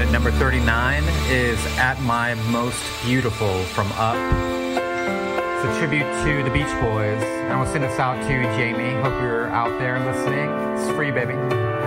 at number 39 is At My Most Beautiful from Up. It's a tribute to the Beach Boys. And we'll send this out to Jamie. Hope you're out there listening. It's free, baby.